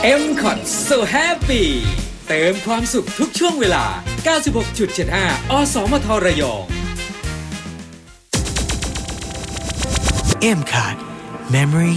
M-Con So Happy เติมความสุขทุกช่วงเวลา 96.75 อสมทระยอง M-Con Memory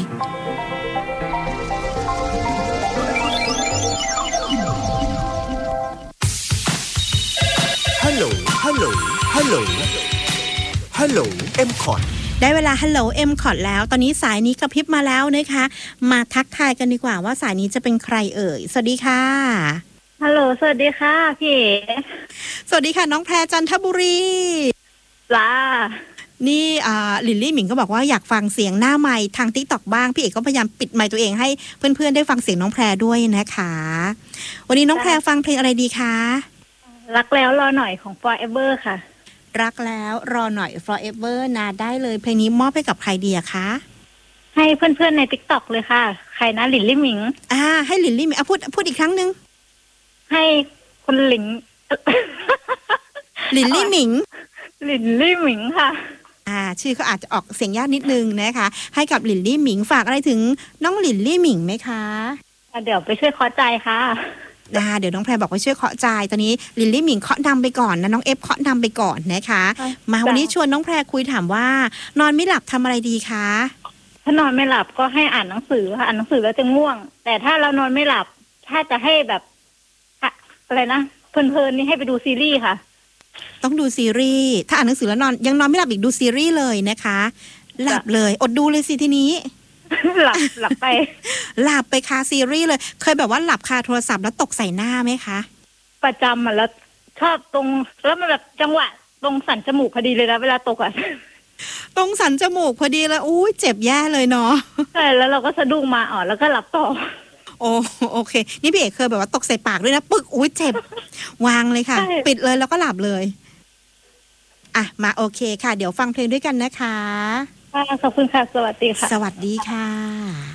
ฮัลโหลฮัลโหลฮัลโหลฮัลโหล M-Con ได้เวลาฮัลโหล M-Con แล้วตอนนี้สายนี้กระพริบมาแล้วนะคะมาทักทายกันดีกว่าว่าสายนี้จะเป็นใครเอ่ยสวัสดีค่ะฮัลโหลสวัสดีค่ะพี่สวัสดีค่ะน้องแพรจันทบุรีจ้านี่ลิลลี่หมิงก็บอกว่าอยากฟังเสียงหน้าไมค์ทาง TikTok บ้างพี่เอกก็พยายามปิดไมค์ตัวเองให้เพื่อนๆได้ฟังเสียงน้องแพรด้วยนะคะวันนี้น้องแพรฟังเพลงอะไรดีคะรักแล้วรอหน่อยของ Forever ค่ะรักแล้วรอหน่อย Forever นะได้เลยเพลงนี้มอบให้กับใครดีอะคะให้เพื่อนๆใน TikTok เลยค่ะใครนะลิลลี่หมิงให้ลิลลี่หมิงพูดอีกครั้งนึงให้คุณลิงลิลลี่หมิงลิลลี่หมิงค่ะชื่อเขาอาจจะออกเสียงยากนิดนึงนะคะให้กับลิลลี่หมิงฝากอะไรถึงน้องลิลลี่หมิงไหมคะเดี๋ยวไปช่วยเคาะใจค่ะเดี๋ยวน้องแพรบอกว่าช่วยเคาะใจตอนนี้ลิลลี่หมิงเคาะนำไปก่อนนะน้องเอฟเคาะนำไปก่อนนะคะมาวันนี้ชวนน้องแพรคุยถามว่านอนไม่หลับทำอะไรดีคะถ้านอนไม่หลับก็ให้อ่านหนังสือค่ะอ่านหนังสือแล้วจะง่วงแต่ถ้าเรานอนไม่หลับถ้าจะให้แบบอะไรนะเพลินๆนี่ให้ไปดูซีรีส์ค่ะต้องดูซีรีส์ถ้าอ่านหนังสือแล้วยังนอนไม่หลับอีกดูซีรีส์เลยนะคะหลับเลยอดดูเลยสิทีนี้หลับไปหลับไปคาซีรีส์เลยเคยแบบว่าหลับคาโทรศัพท์แล้วตกใส่หน้าไหมคะประจำแล้วชอบตรงแล้วมันแบบจังหวะตรงสันจมูกพอดีเลยนะเวลาตกตรงสันจมูกพอดีแล้วอุ้ยเจ็บแย่เลยเนาะใช่แล้วเราก็สะดุ้งมาแล้วก็หลับต่อโอเคนี่พี่เอกเคยแบบว่าตกใส่ปากด้วยนะปึ๊กอุ้ยเจ็บวางเลยค่ะปิดเลยแล้วก็หลับเลยมาโอเคค่ะเดี๋ยวฟังเพลงด้วยกันนะคะขอบคุณค่ะสวัสดีค่ะสวัสดีค่ะ